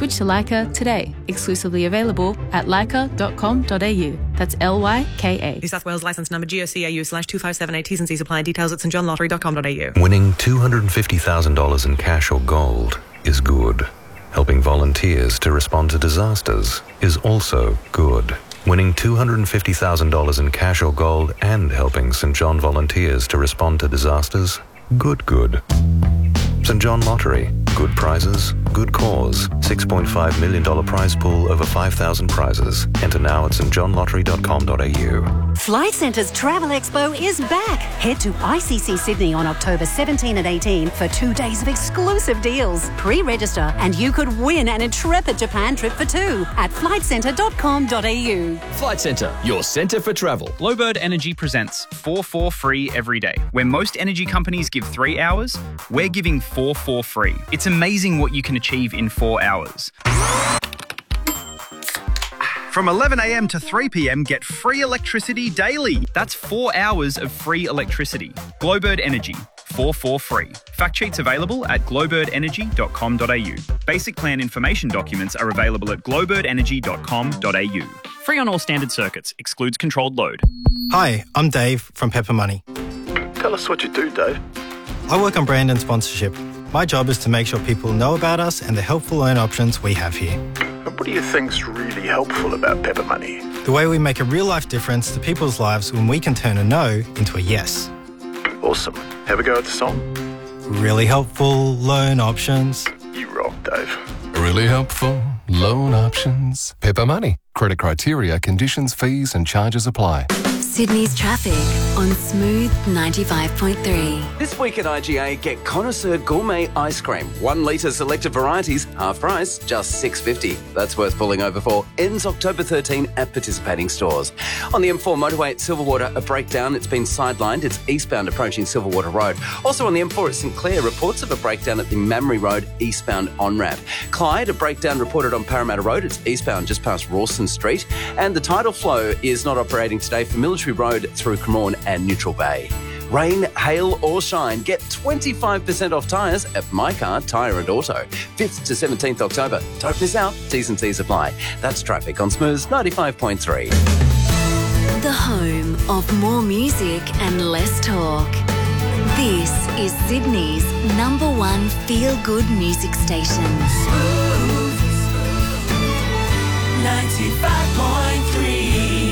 Switch to Leica today. Exclusively available at leica.com.au. That's Lyka. New South Wales licence number GOCAU/257A. T's and C's apply. Details at stjohnlottery.com.au. Winning $250,000 in cash or gold is good. Helping volunteers to respond to disasters is also good. Winning $250,000 in cash or gold and helping St John volunteers to respond to disasters, good. St John Lottery. Good prizes, good cause. $6.5 million prize pool over 5,000 prizes. Enter now at stjohnlottery.com.au. Flight Centre's Travel Expo is back. Head to ICC Sydney on October 17 and 18 for 2 days of exclusive deals. Pre-register and you could win an intrepid Japan trip for two at flightcentre.com.au. Flight Centre, your centre for travel. Glowbird Energy presents 4 free every day. Where most energy companies give 3 hours, we're giving 4 free. It's amazing what you can achieve in 4 hours. From 11 a.m. to 3 p.m, get free electricity daily. That's 4 hours of free electricity. Glowbird Energy, 4 free. Fact sheets available at glowbirdenergy.com.au. Basic plan information documents are available at glowbirdenergy.com.au. Free on all standard circuits, excludes controlled load. Hi, I'm Dave from Pepper Money. Tell us what you do, Dave. I work on brand and sponsorship. My job is to make sure people know about us and the helpful loan options we have here. And what do you think's really helpful about Pepper Money? The way we make a real-life difference to people's lives when we can turn a no into a yes. Awesome. Have a go at the song? Really helpful loan options. You rock, Dave. Really helpful loan options. Pepper Money. Credit criteria, conditions, fees and charges apply. Sydney's traffic on Smooth 95.3. This week at IGA, get Connoisseur Gourmet Ice Cream. 1 litre selected varieties, half price, just $6.50. That's worth pulling over for. Ends October 13 at participating stores. On the M4 motorway at Silverwater, a breakdown. It's been sidelined. It's eastbound approaching Silverwater Road. Also on the M4 at St Clair, reports of a breakdown at the Mamre Road eastbound on-ramp. Clyde, a breakdown reported on Parramatta Road. It's eastbound just past Rawson Street. And the tidal flow is not operating today for Military Road through Cremorne and Neutral Bay. Rain, hail or shine, get 25% off tyres at My Car Tyre and Auto. 5th to 17th October. Don't miss out. T's and C's apply. That's traffic on Smooth 95.3. The home of more music and less talk. This is Sydney's #1 feel-good music station. Smooth 95.3.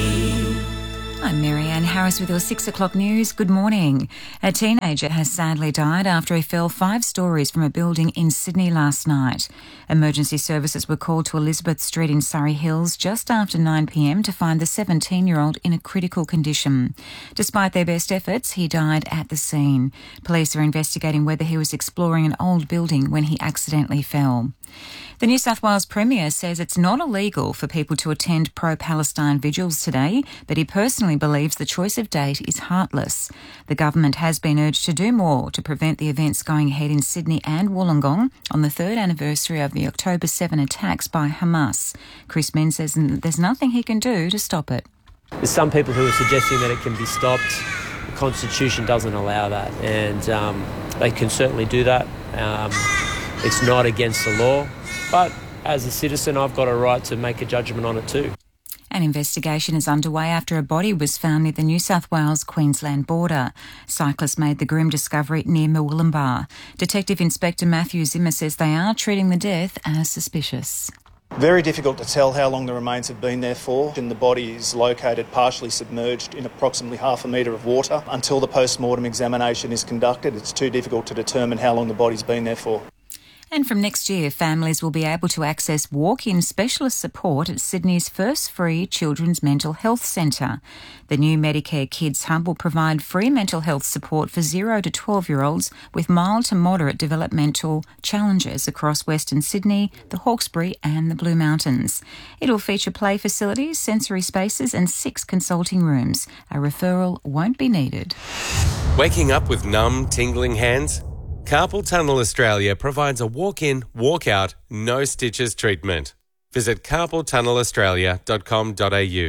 I'm Marianne Harris with your 6 o'clock news. Good morning. A teenager has sadly died after he fell 5 stories from a building in Sydney last night. Emergency services were called to Elizabeth Street in Surrey Hills just after 9 p.m. to find the 17-year-old in a critical condition. Despite their best efforts, he died at the scene. Police are investigating whether he was exploring an old building when he accidentally fell. The New South Wales Premier says it's not illegal for people to attend pro-Palestine vigils today, but he personally believes the choice of date is heartless. The government has been urged to do more to prevent the events going ahead in Sydney and Wollongong on the 3rd anniversary of the October 7 attacks by Hamas. Chris Min says there's nothing he can do to stop it. There's some people who are suggesting that it can be stopped. The Constitution doesn't allow that, and they can certainly do that. It's not against the law, but as a citizen, I've got a right to make a judgment on it too. An investigation is underway after a body was found near the New South Wales-Queensland border. Cyclists made the grim discovery near Murwillumbah. Detective Inspector Matthew Zimmer says they are treating the death as suspicious. Very difficult to tell how long the remains have been there for, and the body is located partially submerged in approximately half a metre of water. Until the post-mortem examination is conducted, it's too difficult to determine how long the body's been there for. And from next year, families will be able to access walk-in specialist support at Sydney's first free children's mental health centre. The new Medicare Kids Hub will provide free mental health support for 0 to 12-year-olds with mild to moderate developmental challenges across Western Sydney, the Hawkesbury and the Blue Mountains. It'll feature play facilities, sensory spaces and 6 consulting rooms. A referral won't be needed. Waking up with numb, tingling hands? Carpal Tunnel Australia provides a walk-in, walk-out, no stitches treatment. Visit carpaltunnelaustralia.com.au.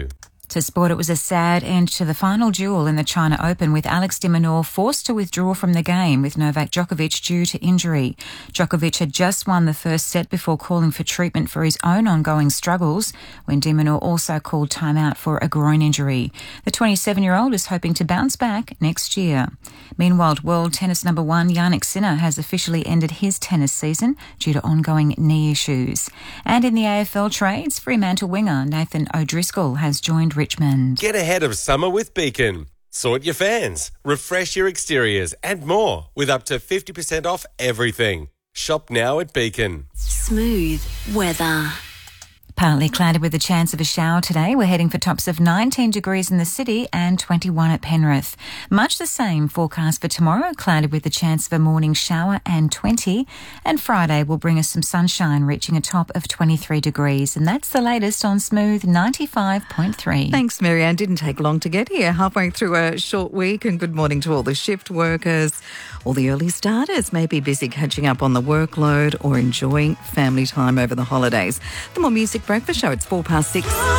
To sport, it was a sad end to the final duel in the China Open, with Alex de Minaur forced to withdraw from the game with Novak Djokovic due to injury. Djokovic had just won the first set before calling for treatment for his own ongoing struggles, when de Minaur also called timeout for a groin injury. The 27-year-old is hoping to bounce back next year. Meanwhile, world tennis number one Jannik Sinner has officially ended his tennis season due to ongoing knee issues. And in the AFL trades, Fremantle winger Nathan O'Driscoll has joined Richmond. Get ahead of summer with Beacon. Sort your fans, refresh your exteriors and more with up to 50% off everything. Shop now at Beacon. Smooth weather. Partly cloudy with a chance of a shower today. We're heading for tops of 19 degrees in the city and 21 at Penrith. Much the same forecast for tomorrow, cloudy with the chance of a morning shower and 20. And Friday will bring us some sunshine, reaching a top of 23 degrees. And that's the latest on Smooth 95.3. Thanks, Marianne. Didn't take long to get here. Halfway through a short week, and good morning to all the shift workers. All the early starters may be busy catching up on the workload or enjoying family time over the holidays. The More Music Breakfast Show, it's 6:04.